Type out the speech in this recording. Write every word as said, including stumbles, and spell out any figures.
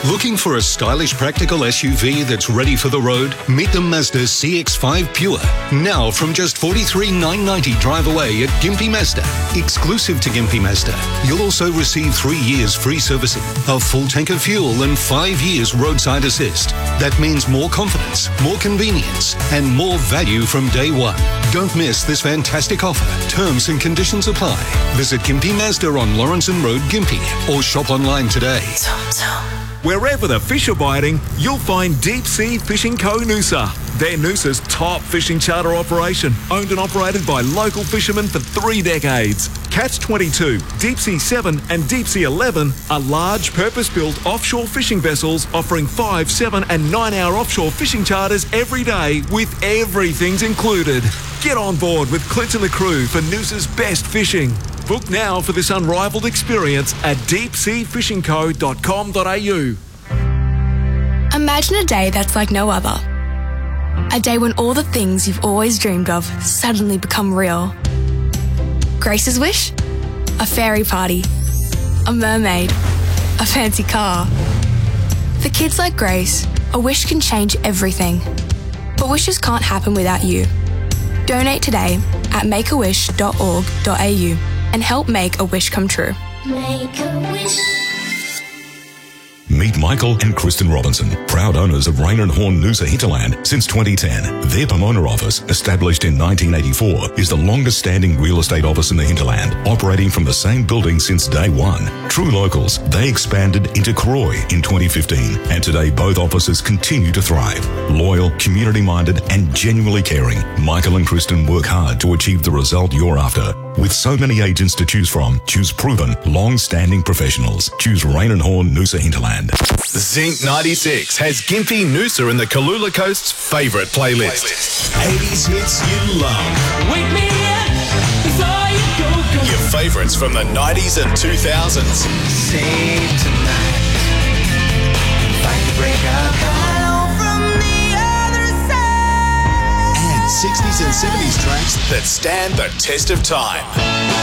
Looking for a stylish, practical S U V that's ready for the road? Meet the Mazda C X five Pure. Now from just forty-three thousand nine hundred ninety drive away at Gympie Mazda. Exclusive to Gympie Mazda, you'll also receive three years free servicing, a full tank of fuel and five years roadside assist. That means more confidence, more convenience and more value from day one. Don't miss this fantastic offer. Terms and conditions apply. Visit Gympie Mazda on Lawrenson Road, Gympie, or shop online today. Wherever the fish are biting, you'll find Deep Sea Fishing Co. Noosa. They're Noosa's top fishing charter operation, owned and operated by local fishermen for three decades. Catch twenty-two, Deep Sea seven and Deep Sea eleven are large purpose-built offshore fishing vessels offering five, seven and nine hour offshore fishing charters every day with everything's included. Get on board with Clint and the crew for Noosa's best fishing. Book now for this unrivaled experience at deep sea fishing co dot com dot a u. Imagine a day that's like no other. A day when all the things you've always dreamed of suddenly become real. Grace's wish? A fairy party. A mermaid. A fancy car. For kids like Grace, a wish can change everything. But wishes can't happen without you. Donate today at make a wish dot org dot a u and help make a wish come true. Make a wish. Meet Michael and Kristen Robinson, proud owners of Rain and Horn Noosa Hinterland since twenty ten. Their Pomona office, established in nineteen eighty-four, is the longest standing real estate office in the hinterland, operating from the same building since day one. True locals, they expanded into Croy in twenty fifteen, and today both offices continue to thrive. Loyal, community-minded and genuinely caring, Michael and Kristen work hard to achieve the result you're after. With so many agents to choose from, choose proven, long-standing professionals. Choose Rain and Horn Noosa Hinterland. Zinc ninety-six has Gympie Noosa in the Kalula Coast's favourite playlist. eighties hits you love. Wake me up before you go, go. Your favourites from the nineties and two thousands. Save tonight. Fight the break of dawn. From the other side. And sixties and seventies tracks that stand the test of time.